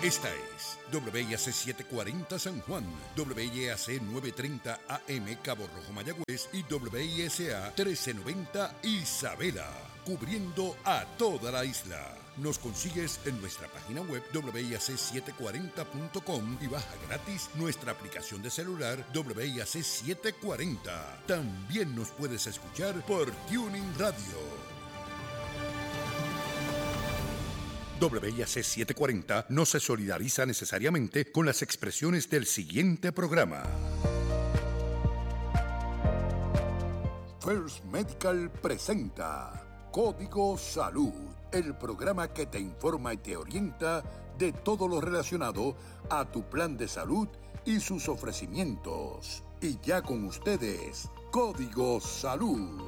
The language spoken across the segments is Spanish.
Esta es WIAC 740 San Juan, WIAC 930 AM Cabo Rojo Mayagüez y WISA 1390 Isabela, cubriendo a toda la isla. Nos consigues en nuestra página web WIAC740.com y baja gratis nuestra aplicación de celular WIAC 740. También nos puedes escuchar por Tuning Radio. WIAC 740 no se solidariza necesariamente con las expresiones del siguiente programa. First Medical presenta Código Salud, el programa que te informa y te orienta de todo lo relacionado a tu plan de salud y sus ofrecimientos. Y ya con ustedes, Código Salud.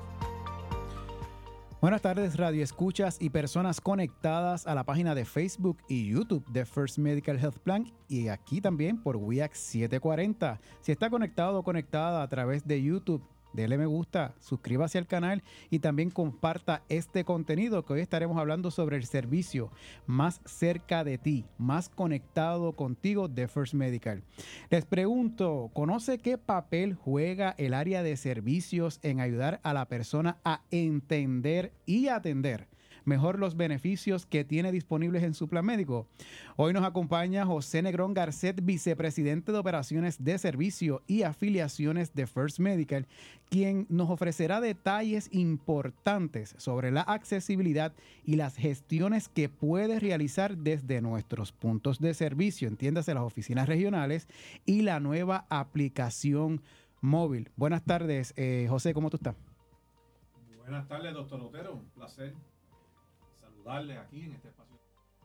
Buenas tardes, radio escuchas y personas conectadas a la página de Facebook y YouTube de First Medical Health Plan y aquí también por WIAC 740. Si está conectado o conectada a través de YouTube, dele me gusta, suscríbase al canal y también comparta este contenido que hoy estaremos hablando sobre el servicio más cerca de ti, más conectado contigo de First Medical. Les pregunto, ¿conoce qué papel juega el área de servicios en ayudar a la persona a entender y atender mejor los beneficios que tiene disponibles en su plan médico? Hoy nos acompaña José Negrón Garcet, vicepresidente de Operaciones de Servicio y Afiliaciones de First Medical, quien nos ofrecerá detalles importantes sobre la accesibilidad y las gestiones que puede realizar desde nuestros puntos de servicio, entiéndase las oficinas regionales y la nueva aplicación móvil. Buenas tardes, José, ¿cómo tú estás? Buenas tardes, doctor Otero, un placer saludarles aquí en este espacio.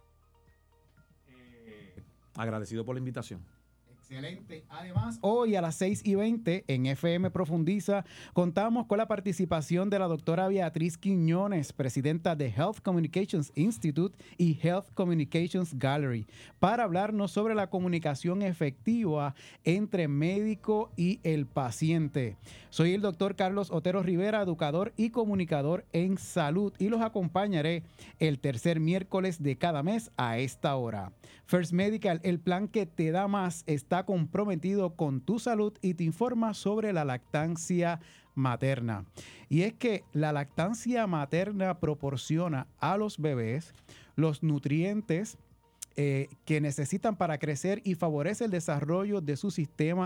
Agradecido por la invitación. Excelente. Además, hoy a las 6:20 en FM Profundiza contamos con la participación de la doctora Beatriz Quiñones, presidenta de Health Communications Institute y Health Communications Gallery, para hablarnos sobre la comunicación efectiva entre médico y el paciente. Soy el doctor Carlos Otero Rivera, educador y comunicador en salud, y los acompañaré el tercer miércoles de cada mes a esta hora. First Medical, el plan que te da más, está comprometido con tu salud y te informa sobre la lactancia materna. Y es que la lactancia materna proporciona a los bebés los nutrientes que necesitan para crecer y favorece el desarrollo de su sistema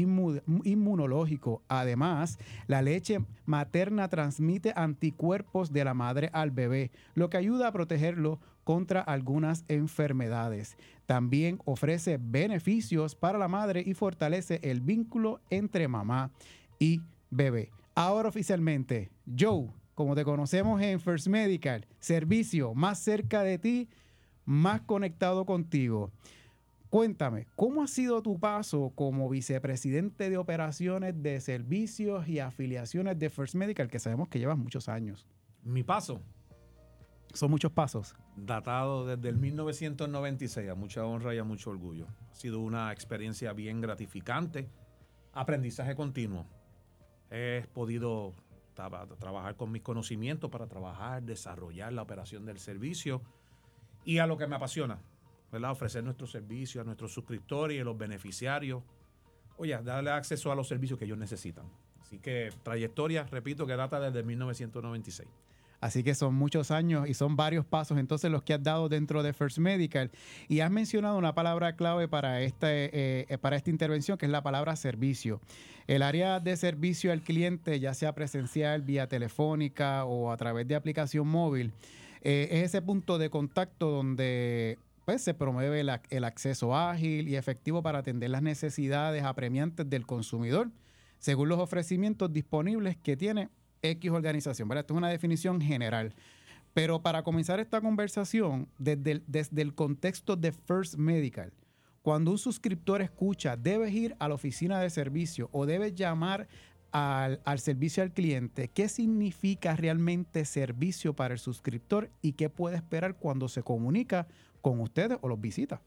inmunológico. Además, la leche materna transmite anticuerpos de la madre al bebé, lo que ayuda a protegerlo contra algunas enfermedades. También ofrece beneficios para la madre y fortalece el vínculo entre mamá y bebé. Ahora oficialmente, Joe, como te conocemos en First Medical, servicio más cerca de ti, más conectado contigo. Cuéntame, ¿cómo ha sido tu paso como vicepresidente de operaciones de servicios y afiliaciones de First Medical, que sabemos que llevas muchos años? Mi paso. Son muchos pasos. Datado desde el 1996, a mucha honra y a mucho orgullo. Ha sido una experiencia bien gratificante, aprendizaje continuo. He podido trabajar con mis conocimientos para trabajar, desarrollar la operación del servicio y a lo que me apasiona, ¿verdad? Ofrecer nuestros servicios a nuestros suscriptores y a los beneficiarios. Oye, darle acceso a los servicios que ellos necesitan. Así que trayectoria, repito, que data desde 1996. Así que son muchos años y son varios pasos entonces los que has dado dentro de First Medical. Y has mencionado una palabra clave para esta intervención, que es la palabra servicio. El área de servicio al cliente, ya sea presencial, vía telefónica o a través de aplicación móvil, es ese punto de contacto donde pues, se promueve el acceso ágil y efectivo para atender las necesidades apremiantes del consumidor, según los ofrecimientos disponibles que tiene X organización, ¿verdad? Esto es una definición general. Pero para comenzar esta conversación, desde el contexto de First Medical, cuando un suscriptor escucha, debes ir a la oficina de servicio o debes llamar al servicio al cliente, ¿qué significa realmente servicio para el suscriptor y qué puede esperar cuando se comunica con ustedes o los visita?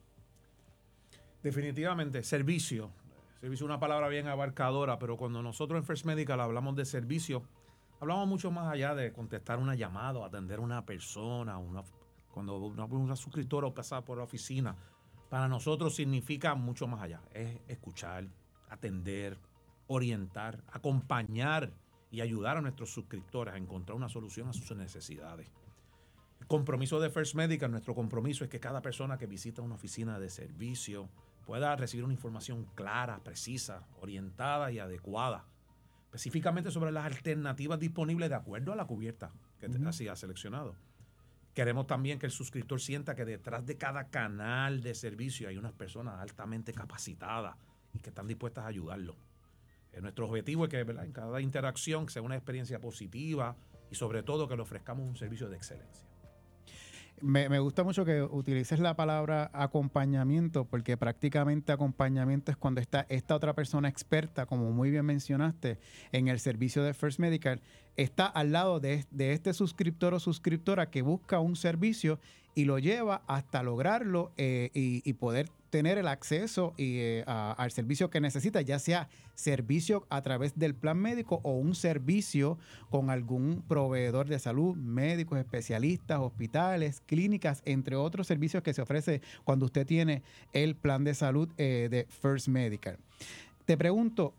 Definitivamente, servicio. Servicio es una palabra bien abarcadora, pero cuando nosotros en First Medical hablamos de servicio, hablamos mucho más allá de contestar una llamada o atender a una persona, Cuando una suscriptora pasa por la oficina, para nosotros significa mucho más allá. Es escuchar, atender, orientar, acompañar y ayudar a nuestros suscriptores a encontrar una solución a sus necesidades. El compromiso de First Medical, nuestro compromiso es que cada persona que visita una oficina de servicio pueda recibir una información clara, precisa, orientada y adecuada, específicamente sobre las alternativas disponibles de acuerdo a la cubierta que así ha seleccionado. Queremos también que el suscriptor sienta que detrás de cada canal de servicio hay unas personas altamente capacitadas y que están dispuestas a ayudarlo. Nuestro objetivo es que, ¿verdad?, en cada interacción sea una experiencia positiva y sobre todo que le ofrezcamos un servicio de excelencia. Me gusta mucho que utilices la palabra acompañamiento, porque prácticamente acompañamiento es cuando está esta otra persona experta, como muy bien mencionaste, en el servicio de First Medical, está al lado de este suscriptor o suscriptora que busca un servicio y lo lleva hasta lograrlo y poder tener el acceso al servicio que necesita, ya sea servicio a través del plan médico o un servicio con algún proveedor de salud, médicos, especialistas, hospitales, clínicas, entre otros servicios que se ofrece cuando usted tiene el plan de salud de First Medical. Te pregunto,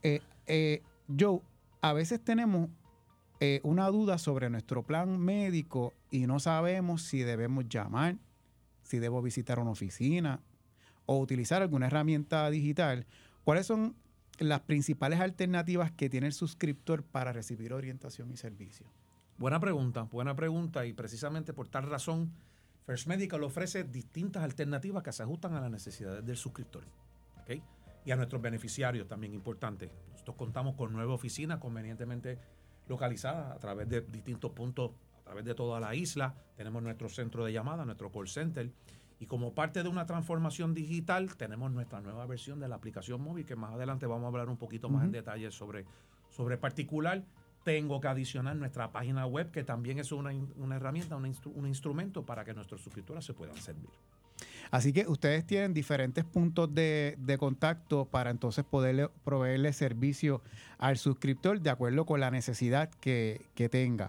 Joe, a veces tenemos una duda sobre nuestro plan médico y no sabemos si debemos llamar, si debo visitar una oficina o utilizar alguna herramienta digital. ¿Cuáles son las principales alternativas que tiene el suscriptor para recibir orientación y servicio? Buena pregunta, y precisamente por tal razón First Medical ofrece distintas alternativas que se ajustan a las necesidades del suscriptor, ¿okay? Y a nuestros beneficiarios también importante. Nosotros contamos con 9 oficinas convenientemente localizadas a través de distintos puntos, a través de toda la isla. Tenemos nuestro centro de llamada, nuestro call center. Y como parte de una transformación digital, tenemos nuestra nueva versión de la aplicación móvil, que más adelante vamos a hablar un poquito más en detalle sobre particular. Tengo que adicionar nuestra página web, que también es una herramienta, un instrumento para que nuestros suscriptores se puedan servir. Así que ustedes tienen diferentes puntos de contacto para entonces poderle proveerle servicio al suscriptor de acuerdo con la necesidad que tenga.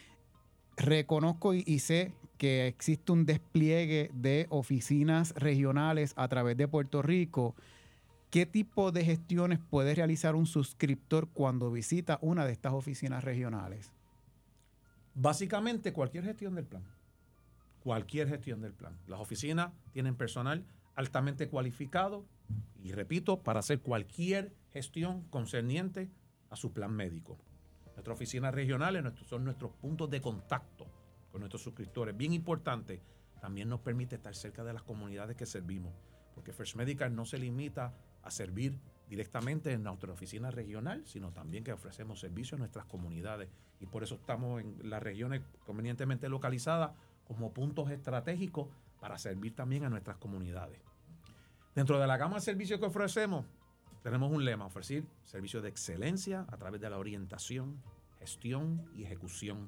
Reconozco y sé que existe un despliegue de oficinas regionales a través de Puerto Rico. ¿Qué tipo de gestiones puede realizar un suscriptor cuando visita una de estas oficinas regionales? Básicamente cualquier gestión del plan. Cualquier gestión del plan. Las oficinas tienen personal altamente cualificado y, repito, para hacer cualquier gestión concerniente a su plan médico. Nuestras oficinas regionales son nuestros puntos de contacto con nuestros suscriptores. Bien importante, también nos permite estar cerca de las comunidades que servimos, porque First Medical no se limita a servir directamente en nuestra oficina regional, sino también que ofrecemos servicios a nuestras comunidades. Y por eso estamos en las regiones convenientemente localizadas como puntos estratégicos para servir también a nuestras comunidades. Dentro de la gama de servicios que ofrecemos, tenemos un lema: ofrecer servicios de excelencia a través de la orientación, gestión y ejecución.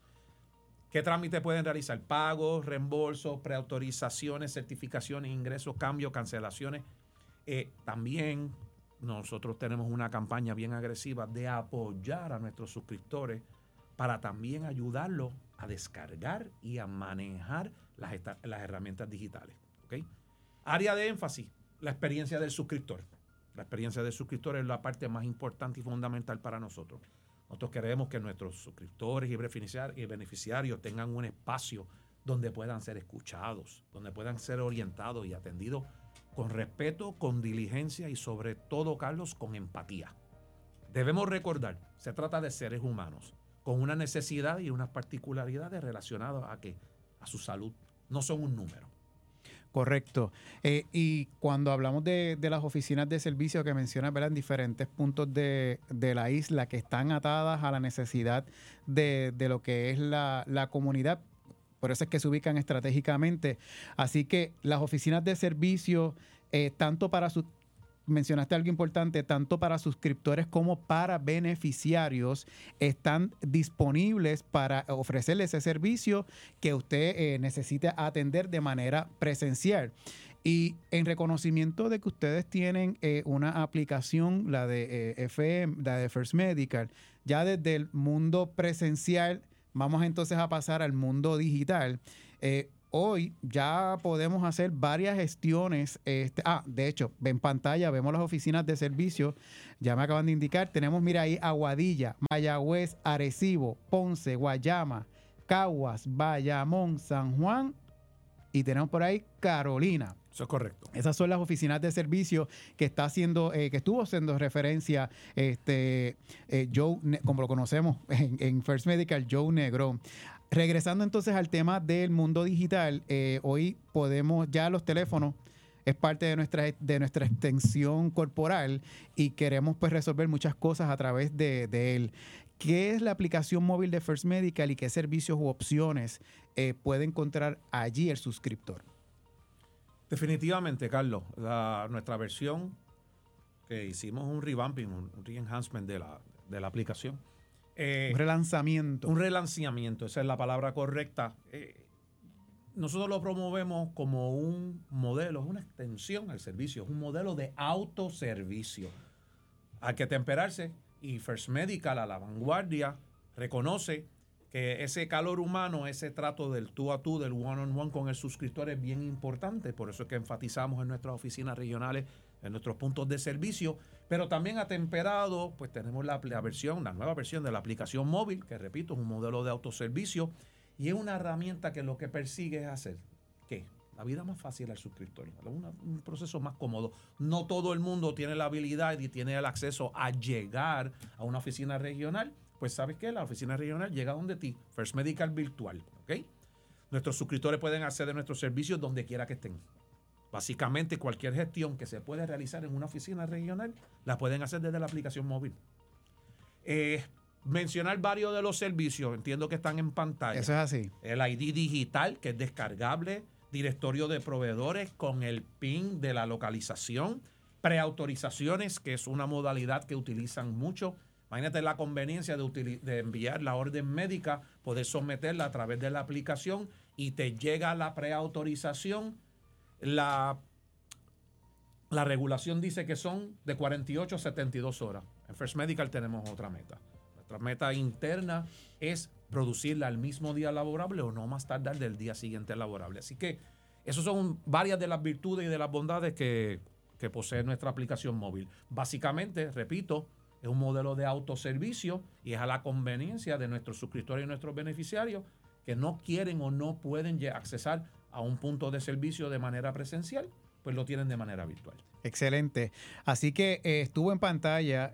¿Qué trámites pueden realizar? Pagos, reembolsos, preautorizaciones, certificaciones, ingresos, cambios, cancelaciones. También nosotros tenemos una campaña bien agresiva de apoyar a nuestros suscriptores para también ayudarlos a descargar y a manejar las herramientas digitales, ¿okay? Área de énfasis: la experiencia del suscriptor. La experiencia del suscriptor es la parte más importante y fundamental para nosotros. Nosotros queremos que nuestros suscriptores y beneficiarios tengan un espacio donde puedan ser escuchados, donde puedan ser orientados y atendidos con respeto, con diligencia y sobre todo, Carlos, con empatía. Debemos recordar, se trata de seres humanos con una necesidad y unas particularidades relacionadas a su salud. No son un número. Correcto. Y cuando hablamos de las oficinas de servicio que mencionas, ¿verdad?, en diferentes puntos de la isla que están atadas a la necesidad de lo que es la comunidad, por eso es que se ubican estratégicamente. Así que las oficinas de servicio, tanto para mencionaste algo importante, tanto para suscriptores como para beneficiarios, están disponibles para ofrecerles ese servicio que usted necesite atender de manera presencial. Y en reconocimiento de que ustedes tienen una aplicación, la de FM, la de First Medical, ya desde el mundo presencial, vamos entonces a pasar al mundo digital. hoy ya podemos hacer varias gestiones. De hecho, en pantalla vemos las oficinas de servicio. Ya me acaban de indicar. Tenemos, mira ahí, Aguadilla, Mayagüez, Arecibo, Ponce, Guayama, Caguas, Bayamón, San Juan y tenemos por ahí Carolina. Eso es correcto. Esas son las oficinas de servicio que está haciendo, que estuvo haciendo referencia Joe, como lo conocemos en First Medical, Joe Negrón. Regresando entonces al tema del mundo digital, hoy podemos, ya los teléfonos es parte de nuestra extensión corporal y queremos pues resolver muchas cosas a través de él. ¿Qué es la aplicación móvil de First Medical y qué servicios u opciones puede encontrar allí el suscriptor? Definitivamente, Carlos, nuestra versión que hicimos un revamping, un re-enhancement de la aplicación. Un relanzamiento. Un relanzamiento, esa es la palabra correcta. Nosotros lo promovemos como un modelo, es una extensión al servicio, es un modelo de autoservicio. Hay que temperarse y First Medical, a la vanguardia, reconoce que ese calor humano, ese trato del tú a tú, del one-on-one con el suscriptor es bien importante. Por eso es que enfatizamos en nuestras oficinas regionales, en nuestros puntos de servicio, pero también atemperado, pues tenemos la nueva versión de la aplicación móvil, que repito, es un modelo de autoservicio y es una herramienta que lo que persigue es hacer, ¿qué? La vida más fácil al suscriptor, un proceso más cómodo. No todo el mundo tiene la habilidad y tiene el acceso a llegar a una oficina regional. Pues ¿sabes qué? La oficina regional llega donde ti, First Medical virtual, ¿ok? Nuestros suscriptores pueden acceder a nuestros servicios donde quiera que estén. Básicamente cualquier gestión que se puede realizar en una oficina regional la pueden hacer desde la aplicación móvil. Mencionar varios de los servicios, entiendo que están en pantalla. Eso es así. El ID digital, que es descargable, directorio de proveedores con el PIN de la localización, preautorizaciones, que es una modalidad que utilizan mucho. Imagínate la conveniencia de enviar la orden médica, poder someterla a través de la aplicación y te llega la preautorización. La regulación dice que son de 48 a 72 horas. En First Medical tenemos otra meta. Nuestra meta interna es producirla al mismo día laborable o no más tardar del día siguiente laborable. Así que esas son varias de las virtudes y de las bondades que posee nuestra aplicación móvil. Básicamente, repito, es un modelo de autoservicio y es a la conveniencia de nuestros suscriptores y nuestros beneficiarios que no quieren o no pueden accesar a un punto de servicio de manera presencial, pues lo tienen de manera virtual. Excelente. Así que estuvo en pantalla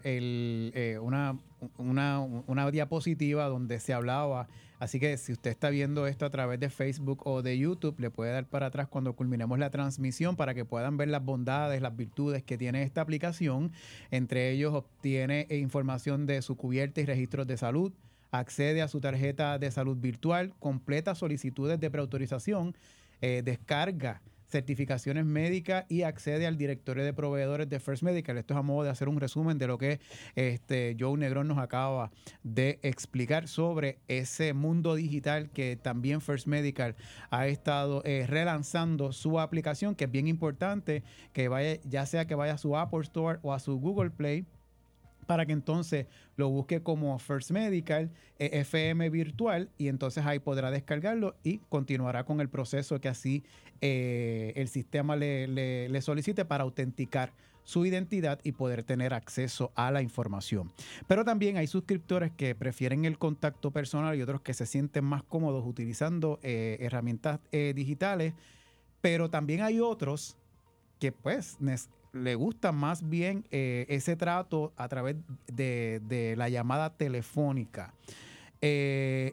una diapositiva donde se hablaba. Así que si usted está viendo esto a través de Facebook o de YouTube, le puede dar para atrás cuando culminemos la transmisión para que puedan ver las bondades, las virtudes que tiene esta aplicación. Entre ellos obtiene información de su cubierta y registros de salud, accede a su tarjeta de salud virtual, completa solicitudes de preautorización, descarga certificaciones médicas y accede al directorio de proveedores de First Medical. Esto es a modo de hacer un resumen de lo que Joe Negrón nos acaba de explicar sobre ese mundo digital que también First Medical ha estado relanzando su aplicación, que es bien importante que vaya, ya sea que vaya a su Apple Store o a su Google Play, para que entonces lo busque como First Medical, FM virtual, y entonces ahí podrá descargarlo y continuará con el proceso que así el sistema le solicite para autenticar su identidad y poder tener acceso a la información. Pero también hay suscriptores que prefieren el contacto personal y otros que se sienten más cómodos utilizando herramientas digitales, pero también hay otros que pues le gusta más bien ese trato a través de la llamada telefónica. ¿Qué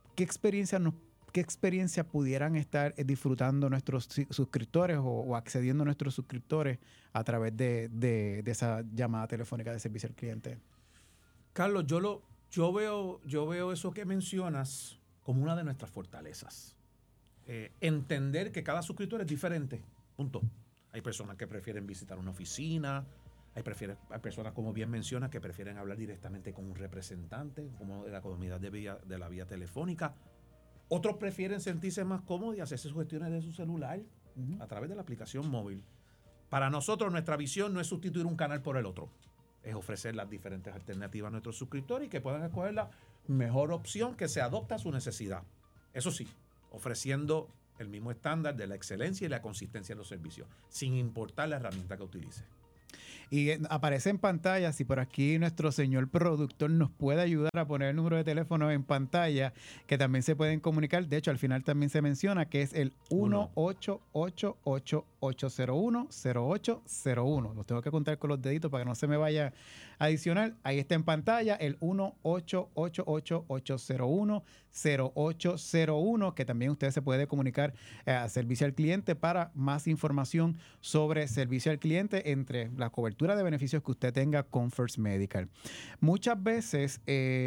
experiencia pudieran estar disfrutando nuestros suscriptores o accediendo a nuestros suscriptores a través de esa llamada telefónica de servicio al cliente? Carlos, yo veo eso que mencionas como una de nuestras fortalezas. Entender que cada suscriptor es diferente. Punto. Hay personas que prefieren visitar una oficina, hay personas, como bien mencionas, que prefieren hablar directamente con un representante, como de la comunidad de la vía telefónica. Otros prefieren sentirse más cómodos y hacerse sus gestiones de su celular a través de la aplicación móvil. Para nosotros, nuestra visión no es sustituir un canal por el otro. Es ofrecer las diferentes alternativas a nuestros suscriptores y que puedan escoger la mejor opción que se adopta a su necesidad. Eso sí, ofreciendo el mismo estándar de la excelencia y la consistencia de los servicios, sin importar la herramienta que utilice. Y aparece en pantalla, si por aquí nuestro señor productor nos puede ayudar a poner el número de teléfono en pantalla, que también se pueden comunicar. De hecho, al final también se menciona que es el 1-888-801-0801. Los tengo que contar con los deditos para que no se me vaya adicional. Ahí está en pantalla el 1-888-801-0801, que también usted se puede comunicar a servicio al cliente para más información sobre servicio al cliente entre la cobertura de beneficios que usted tenga con First Medical. Muchas veces,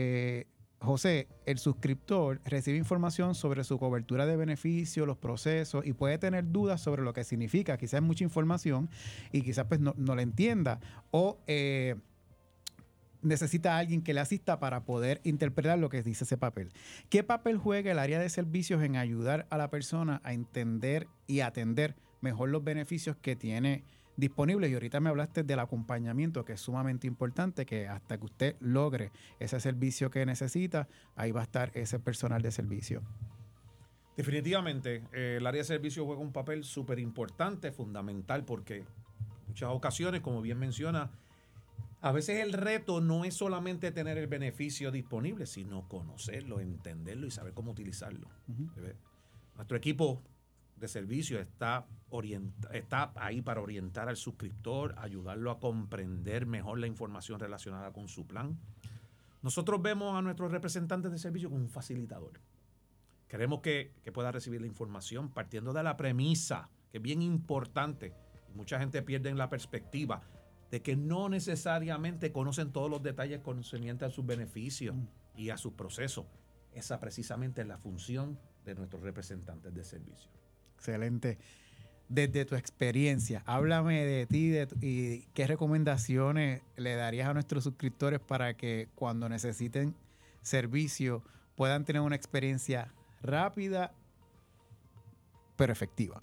José, el suscriptor recibe información sobre su cobertura de beneficios, los procesos, y puede tener dudas sobre lo que significa. Quizás es mucha información y quizás pues no la entienda, o necesita a alguien que le asista para poder interpretar lo que dice ese papel. ¿Qué papel juega el área de servicios en ayudar a la persona a entender y atender mejor los beneficios que tiene disponibles? Y ahorita me hablaste del acompañamiento, que es sumamente importante, que hasta que usted logre ese servicio que necesita, ahí va a estar ese personal de servicio. Definitivamente, el área de servicio juega un papel súper importante, fundamental, porque en muchas ocasiones, como bien menciona, a veces el reto no es solamente tener el beneficio disponible, sino conocerlo, entenderlo y saber cómo utilizarlo. Nuestro equipo de servicio está ahí para orientar al suscriptor, ayudarlo a comprender mejor la información relacionada con su plan. Nosotros vemos a nuestros representantes de servicio como un facilitador. Queremos que pueda recibir la información partiendo de la premisa, que es bien importante. Mucha gente pierde la perspectiva de que no necesariamente conocen todos los detalles concernientes a sus beneficios y a sus procesos. Esa precisamente es la función de nuestros representantes de servicio. Excelente. Desde tu experiencia, háblame de ti y qué recomendaciones le darías a nuestros suscriptores para que cuando necesiten servicio puedan tener una experiencia rápida pero efectiva.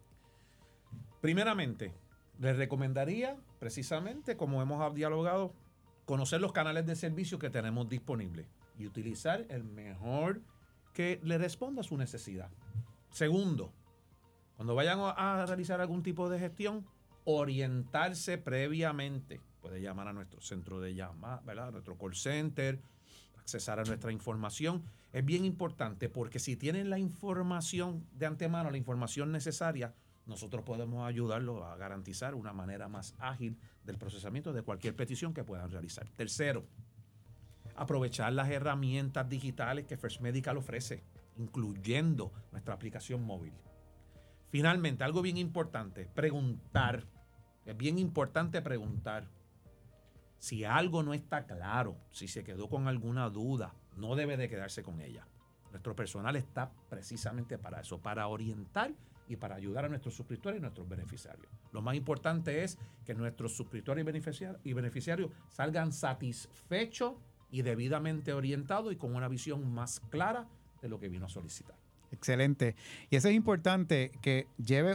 Primeramente, les recomendaría, precisamente, como hemos dialogado, conocer los canales de servicio que tenemos disponibles y utilizar el mejor que le responda a su necesidad. Segundo, cuando vayan a realizar algún tipo de gestión, orientarse previamente. Puede llamar a nuestro centro de llamadas, ¿verdad? A nuestro call center, accesar a nuestra información. Es bien importante porque si tienen la información de antemano, la información necesaria, nosotros podemos ayudarlos a garantizar una manera más ágil del procesamiento de cualquier petición que puedan realizar. Tercero, aprovechar las herramientas digitales que First Medical ofrece, incluyendo nuestra aplicación móvil. Finalmente, algo bien importante, preguntar. Es bien importante preguntar. Si algo no está claro, si se quedó con alguna duda, no debe de quedarse con ella. Nuestro personal está precisamente para eso, para orientar y para ayudar a nuestros suscriptores y nuestros beneficiarios. Lo más importante es que nuestros suscriptores y beneficiarios salgan satisfechos y debidamente orientados y con una visión más clara de lo que vino a solicitar. Excelente. Y eso es importante que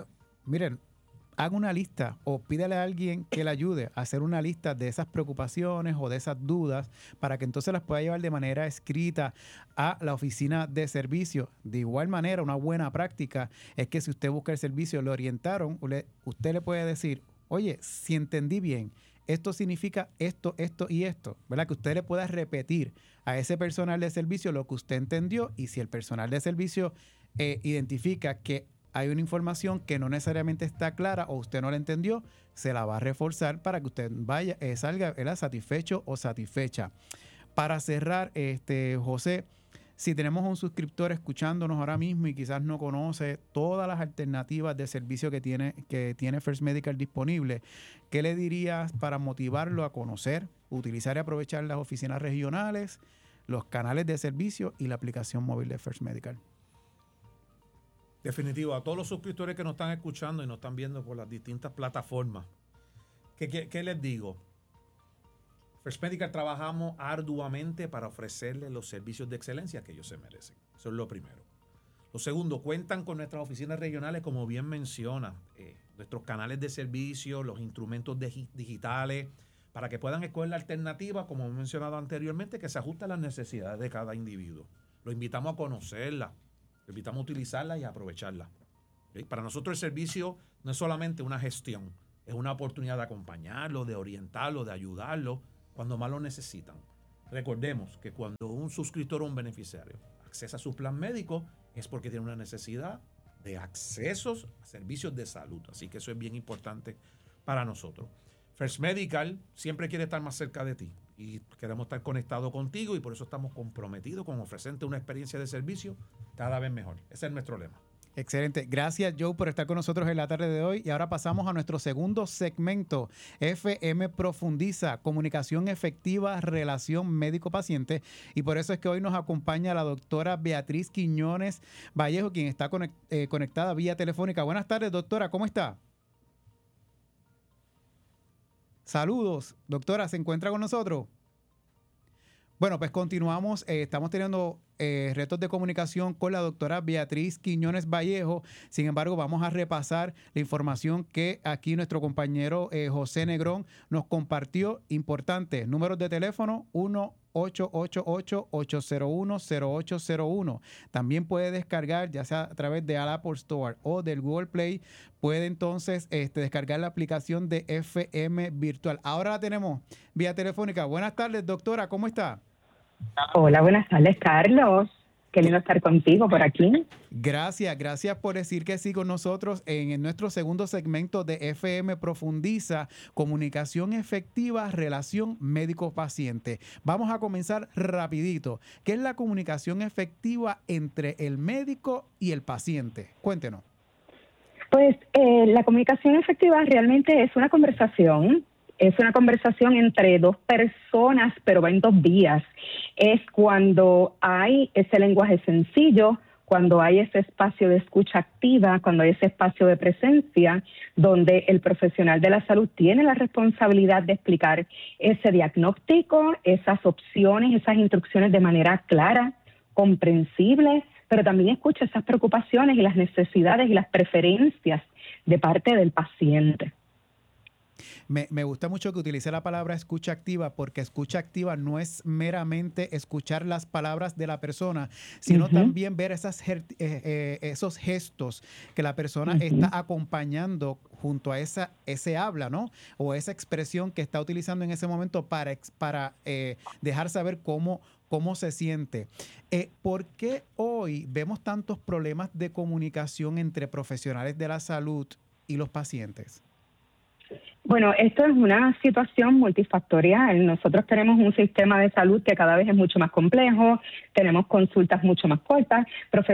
haga una lista o pídale a alguien que le ayude a hacer una lista de esas preocupaciones o de esas dudas para que entonces las pueda llevar de manera escrita a la oficina de servicio. De igual manera, una buena práctica es que si usted busca el servicio, lo orientaron, usted le puede decir, oye, si entendí bien, esto significa esto, esto y esto, ¿verdad? Que usted le pueda repetir a ese personal de servicio lo que usted entendió, y si el personal de servicio identifica que hay una información que no necesariamente está clara o usted no la entendió, se la va a reforzar para que usted salga satisfecho o satisfecha. Para cerrar, José, si tenemos un suscriptor escuchándonos ahora mismo y quizás no conoce todas las alternativas de servicio que tiene First Medical disponible, ¿qué le dirías para motivarlo a conocer, utilizar y aprovechar las oficinas regionales, los canales de servicio y la aplicación móvil de First Medical? Definitivo, a todos los suscriptores que nos están escuchando y nos están viendo por las distintas plataformas, ¿qué les digo? First Medical trabajamos arduamente para ofrecerles los servicios de excelencia que ellos se merecen. Eso es lo primero. Lo segundo, cuentan con nuestras oficinas regionales, como bien menciona, nuestros canales de servicio, los instrumentos digitales, para que puedan escoger la alternativa, como he mencionado anteriormente, que se ajuste a las necesidades de cada individuo. Lo invitamos a conocerla, Evitamos utilizarla y aprovecharla. ¿Okay? Para nosotros el servicio no es solamente una gestión, es una oportunidad de acompañarlo, de orientarlo, de ayudarlo cuando más lo necesitan. Recordemos que cuando un suscriptor o un beneficiario accesa a su plan médico es porque tiene una necesidad de accesos a servicios de salud. Así que eso es bien importante para nosotros. First Medical siempre quiere estar más cerca de ti y queremos estar conectados contigo y por eso estamos comprometidos con ofrecerte una experiencia de servicio cada vez mejor. Ese es nuestro lema. Excelente. Gracias, Joe, por estar con nosotros en la tarde de hoy. Y ahora pasamos a nuestro segundo segmento, FM Profundiza, comunicación efectiva, relación médico-paciente. Y por eso es que hoy nos acompaña la doctora Beatriz Quiñones Vallejo, quien está conectada vía telefónica. Buenas tardes, doctora. ¿Cómo está? Saludos. Doctora, ¿se encuentra con nosotros? Bueno, pues continuamos. Estamos teniendo retos de comunicación con la doctora Beatriz Quiñones Vallejo. Sin embargo, vamos a repasar la información que aquí nuestro compañero José Negrón nos compartió. Importante, números de teléfono 1-888-801-0801. También puede descargar, ya sea a través de Apple Store o del Google Play, puede entonces descargar la aplicación de FM Virtual. Ahora la tenemos vía telefónica. Buenas tardes, doctora, ¿cómo está? Hola, buenas tardes, Carlos. Qué lindo estar contigo por aquí. Gracias por decir que sí con nosotros en nuestro segundo segmento de FM Profundiza, comunicación efectiva, relación médico-paciente. Vamos a comenzar rapidito. ¿Qué es la comunicación efectiva entre el médico y el paciente? Cuéntenos. Pues la comunicación efectiva realmente es una conversación. Es una conversación entre dos personas, pero va en dos vías. Es cuando hay ese lenguaje sencillo, cuando hay ese espacio de escucha activa, cuando hay ese espacio de presencia, donde el profesional de la salud tiene la responsabilidad de explicar ese diagnóstico, esas opciones, esas instrucciones de manera clara, comprensible, pero también escucha esas preocupaciones y las necesidades y las preferencias de parte del paciente. Me gusta mucho que utilice la palabra escucha activa, porque escucha activa no es meramente escuchar las palabras de la persona, sino también ver esos gestos que la persona está acompañando junto a ese habla, ¿no? O esa expresión que está utilizando en ese momento para dejar saber cómo se siente. ¿Por qué hoy vemos tantos problemas de comunicación entre profesionales de la salud y los pacientes? Bueno, esto es una situación multifactorial. Nosotros tenemos un sistema de salud que cada vez es mucho más complejo, tenemos consultas mucho más cortas,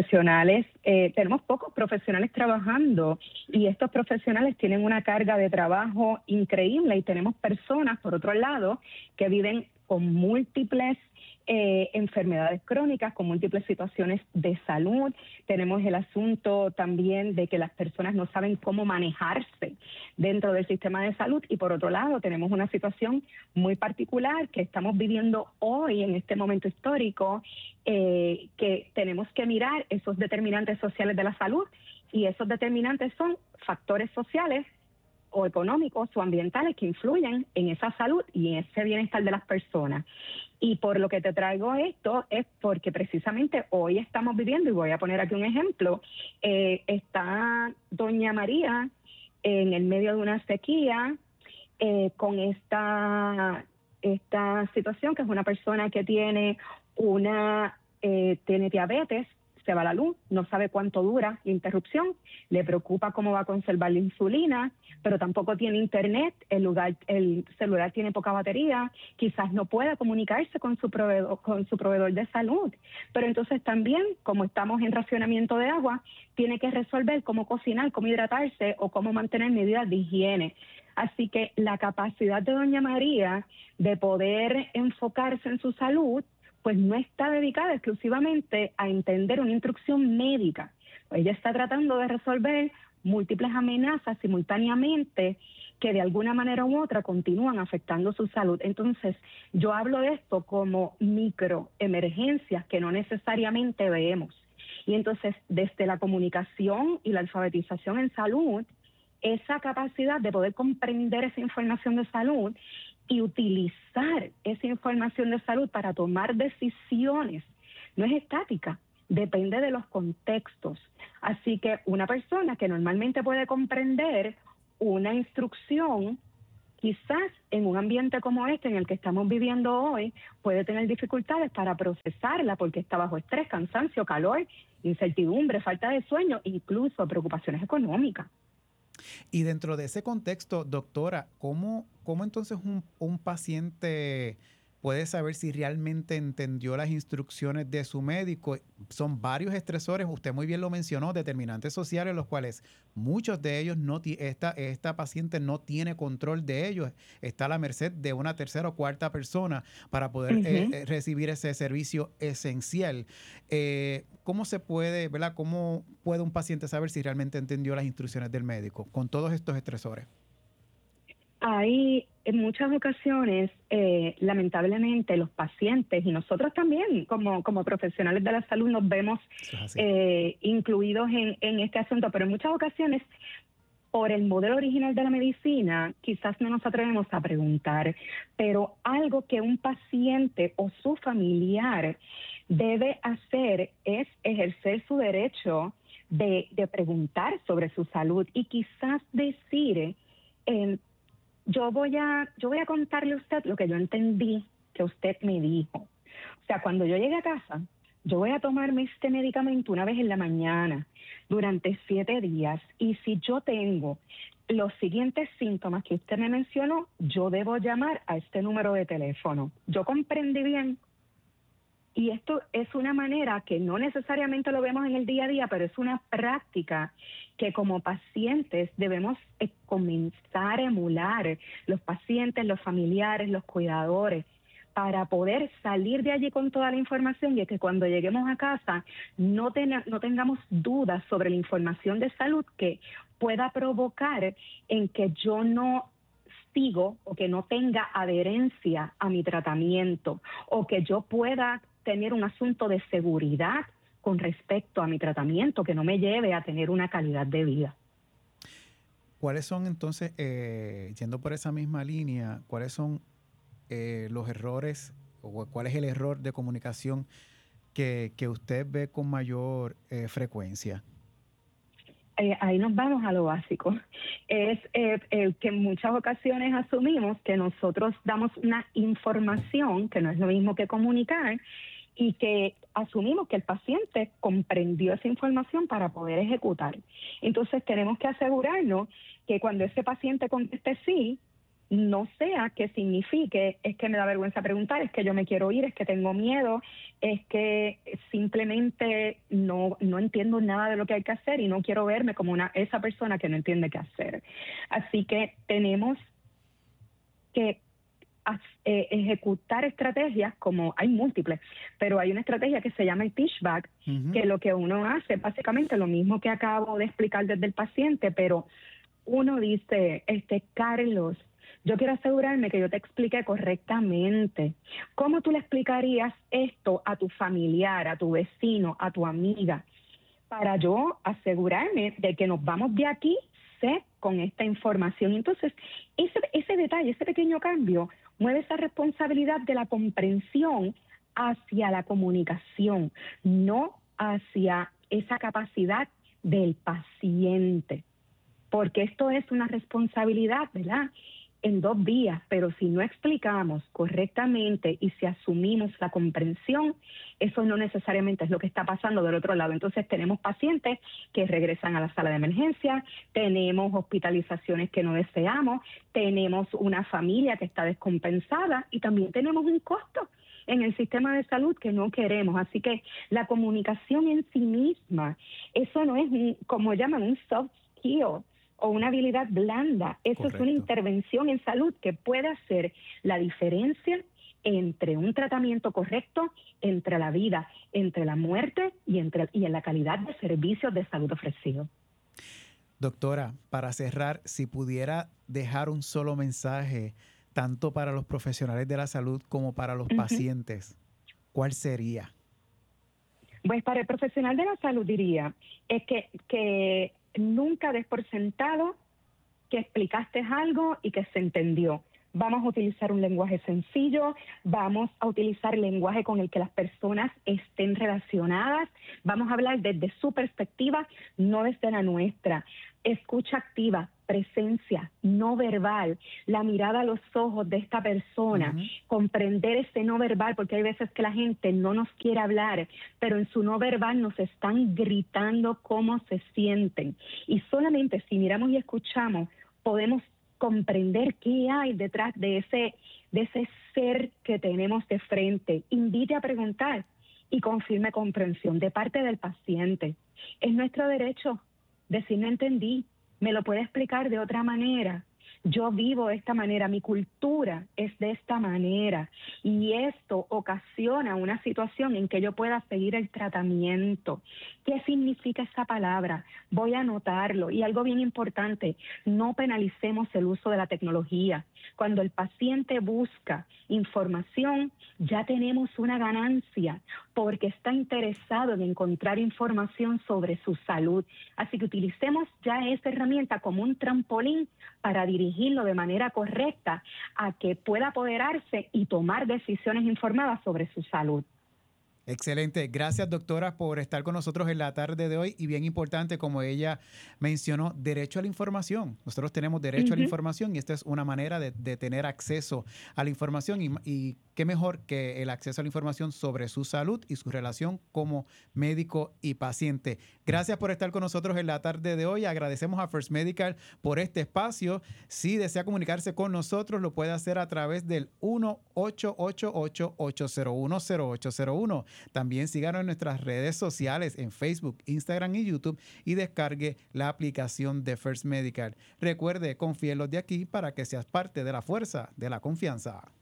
tenemos pocos profesionales trabajando y estos profesionales tienen una carga de trabajo increíble y tenemos personas, por otro lado, que viven con múltiples enfermedades crónicas, con múltiples situaciones de salud. Tenemos el asunto también de que las personas no saben cómo manejarse dentro del sistema de salud y por otro lado tenemos una situación muy particular que estamos viviendo hoy en este momento histórico, que tenemos que mirar esos determinantes sociales de la salud y esos determinantes son factores sociales o económicos o ambientales que influyen en esa salud y en ese bienestar de las personas. Y por lo que te traigo esto es porque precisamente hoy estamos viviendo, y voy a poner aquí un ejemplo, está doña María en el medio de una sequía con esta situación, que es una persona que tiene diabetes, se va la luz, no sabe cuánto dura la interrupción, le preocupa cómo va a conservar la insulina, pero tampoco tiene internet, el celular tiene poca batería, quizás no pueda comunicarse con su proveedor de salud, pero entonces también, como estamos en racionamiento de agua, tiene que resolver cómo cocinar, cómo hidratarse o cómo mantener medidas de higiene. Así que la capacidad de doña María de poder enfocarse en su salud pues no está dedicada exclusivamente a entender una instrucción médica. Ella está tratando de resolver múltiples amenazas simultáneamente que de alguna manera u otra continúan afectando su salud. Entonces, yo hablo de esto como microemergencias que no necesariamente vemos. Y entonces, desde la comunicación y la alfabetización en salud, esa capacidad de poder comprender esa información de salud y utilizar esa información de salud para tomar decisiones no es estática, depende de los contextos. Así que una persona que normalmente puede comprender una instrucción, quizás en un ambiente como este en el que estamos viviendo hoy, puede tener dificultades para procesarla porque está bajo estrés, cansancio, calor, incertidumbre, falta de sueño, incluso preocupaciones económicas. Y dentro de ese contexto, doctora, ¿cómo entonces un paciente puede saber si realmente entendió las instrucciones de su médico? Son varios estresores, usted muy bien lo mencionó, determinantes sociales, los cuales muchos de ellos esta paciente no tiene control de ellos, está a la merced de una tercera o cuarta persona para poder recibir ese servicio esencial. ¿Cómo se puede, verdad? ¿Cómo puede un paciente saber si realmente entendió las instrucciones del médico con todos estos estresores? Hay en muchas ocasiones, lamentablemente, los pacientes y nosotros también como profesionales de la salud nos vemos incluidos en este asunto, pero en muchas ocasiones, por el modelo original de la medicina, quizás no nos atrevemos a preguntar, pero algo que un paciente o su familiar debe hacer es ejercer su derecho de preguntar sobre su salud y quizás decir, yo voy a contarle a usted lo que yo entendí que usted me dijo. O sea, cuando yo llegue a casa, yo voy a tomarme este medicamento una vez en la mañana durante 7 días y si yo tengo los siguientes síntomas que usted me mencionó, yo debo llamar a este número de teléfono. Yo comprendí bien. Y esto es una manera que no necesariamente lo vemos en el día a día, pero es una práctica que como pacientes debemos comenzar a emular, los pacientes, los familiares, los cuidadores, para poder salir de allí con toda la información y que cuando lleguemos a casa no tengamos dudas sobre la información de salud que pueda provocar en que yo no sigo o que no tenga adherencia a mi tratamiento o que yo pueda tener un asunto de seguridad con respecto a mi tratamiento que no me lleve a tener una calidad de vida. ¿Cuáles son entonces, yendo por esa misma línea, cuáles son los errores o cuál es el error de comunicación que usted ve con mayor frecuencia? Ahí nos vamos a lo básico. Es que en muchas ocasiones asumimos que nosotros damos una información, que no es lo mismo que comunicar, y que asumimos que el paciente comprendió esa información para poder ejecutar. Entonces tenemos que asegurarnos que cuando ese paciente conteste sí, no sea que signifique es que me da vergüenza preguntar, es que yo me quiero ir, es que tengo miedo, es que simplemente no entiendo nada de lo que hay que hacer y no quiero verme como esa persona que no entiende qué hacer. Así que tenemos que ejecutar estrategias como hay múltiples, pero hay una estrategia que se llama el pushback, que lo que uno hace es básicamente lo mismo que acabo de explicar desde el paciente, pero uno dice, Carlos, yo quiero asegurarme que yo te expliqué correctamente. ¿Cómo tú le explicarías esto a tu familiar, a tu vecino, a tu amiga? Para yo asegurarme de que nos vamos de aquí con esta información. Entonces, ese detalle, ese pequeño cambio, mueve esa responsabilidad de la comprensión hacia la comunicación, no hacia esa capacidad del paciente. Porque esto es una responsabilidad, ¿verdad?, en 2 vías, pero si no explicamos correctamente y si asumimos la comprensión, eso no necesariamente es lo que está pasando del otro lado. Entonces tenemos pacientes que regresan a la sala de emergencia, tenemos hospitalizaciones que no deseamos, tenemos una familia que está descompensada y también tenemos un costo en el sistema de salud que no queremos. Así que la comunicación en sí misma, eso no es como llaman un soft skill o una habilidad blanda. Eso Correcto. Es una intervención en salud que puede hacer la diferencia entre un tratamiento correcto, entre la vida, entre la muerte y en la calidad de servicios de salud ofrecidos. Doctora, para cerrar, si pudiera dejar un solo mensaje, tanto para los profesionales de la salud como para los pacientes, ¿cuál sería? Pues para el profesional de la salud diría es que nunca des por sentado que explicaste algo y que se entendió. Vamos a utilizar un lenguaje sencillo, vamos a utilizar lenguaje con el que las personas estén relacionadas, vamos a hablar desde su perspectiva, no desde la nuestra. Escucha activa, presencia, no verbal, la mirada a los ojos de esta persona, comprender ese no verbal, porque hay veces que la gente no nos quiere hablar, pero en su no verbal nos están gritando cómo se sienten. Y solamente si miramos y escuchamos, podemos comprender qué hay detrás de ese ser que tenemos de frente. Invite a preguntar y confirme comprensión de parte del paciente. Es nuestro derecho decir no entendí, me lo puede explicar de otra manera. Yo vivo de esta manera, mi cultura es de esta manera y esto ocasiona una situación en que yo pueda seguir el tratamiento. ¿Qué significa esa palabra? Voy a anotarlo. Y algo bien importante, no penalicemos el uso de la tecnología. Cuando el paciente busca información, ya tenemos una ganancia porque está interesado en encontrar información sobre su salud. Así que utilicemos ya esa herramienta como un trampolín para dirigirlo de manera correcta a que pueda apoderarse y tomar decisiones informadas sobre su salud. Excelente. Gracias, doctora, por estar con nosotros en la tarde de hoy. Y bien importante, como ella mencionó, derecho a la información. Nosotros tenemos derecho a la información y esta es una manera de tener acceso a la información. Y qué mejor que el acceso a la información sobre su salud y su relación como médico y paciente. Gracias por estar con nosotros en la tarde de hoy. Agradecemos a First Medical por este espacio. Si desea comunicarse con nosotros, lo puede hacer a través del 1-888-801-0801. También síganos en nuestras redes sociales en Facebook, Instagram y YouTube y descargue la aplicación de First Medical. Recuerde, confíe en los de aquí para que seas parte de la fuerza de la confianza.